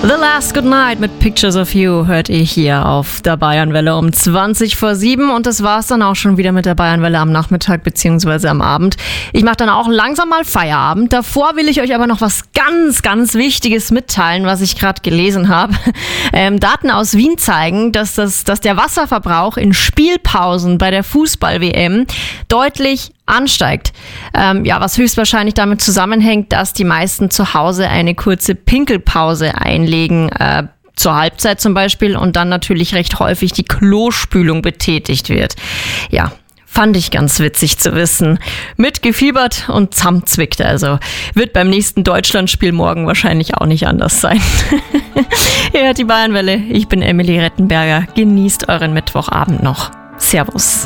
The Last Good Night mit Pictures of You hört ihr hier auf der Bayernwelle um 7:20 und das war's dann auch schon wieder mit der Bayernwelle am Nachmittag bzw. am Abend. Ich mache dann auch langsam mal Feierabend. Davor will ich euch aber noch was ganz, ganz Wichtiges mitteilen, was ich gerade gelesen habe. Daten aus Wien zeigen, dass der Wasserverbrauch in Spielpausen bei der Fußball-WM deutlich ansteigt. Was höchstwahrscheinlich damit zusammenhängt, dass die meisten zu Hause eine kurze Pinkelpause einlegen, zur Halbzeit zum Beispiel, und dann natürlich recht häufig die Klospülung betätigt wird. Ja, fand ich ganz witzig zu wissen. Mitgefiebert und zusammenzwickt, also. Wird beim nächsten Deutschlandspiel morgen wahrscheinlich auch nicht anders sein. Ihr hört die Bayernwelle, ich bin Emily Rettenberger. Genießt euren Mittwochabend noch. Servus.